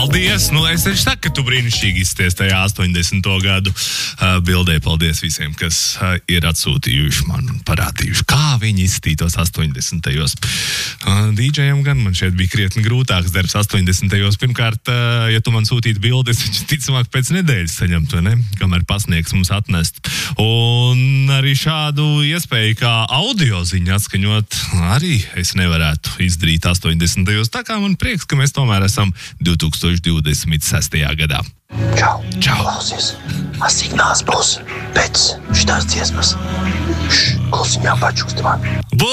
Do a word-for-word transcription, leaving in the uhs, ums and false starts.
Paldies! Nu, es taču saku, ka tu brīnišķīgi izsties tajā astoņdesmito gadu uh, bildē. Paldies visiem, kas uh, ir atsūtījuši man un parādījuši, kā viņi izstītos astoņdesmitajos. Uh, dīdžejam gan man šeit bija krietni grūtāks darbs astoņdesmitajos. Pirmkārt, uh, ja tu man sūtītu bildi, es taču ticamāk pēc nedēļas saņemtu, ne? Kamēr pasniegs mums atnest. Un arī šādu iespēju kā audio ziņu atskaņot arī es nevarētu izdarīt astoņdesmitajos. Tā kā man prieks, ka mēs tomēr esam divtūkstoš divdesmit sestajā gadā. Čau, Čau. Klausies, man signāls būs pēc šitās dziesmas. Šš, klusiņā pačuksti man.